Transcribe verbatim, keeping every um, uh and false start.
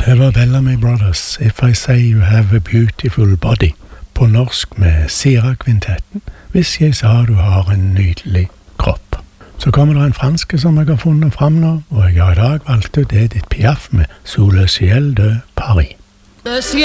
Det var Bellamy Brothers, If I Say You Have a Beautiful Body, på norsk med Sira-kvintetten, Hvis jeg sa du har en nydelig kropp. Så kommer det en franske som jeg har funnet fram nå, og jeg har i dag valgt ut Edith Piaf med Sous le ciel de Paris. Le ciel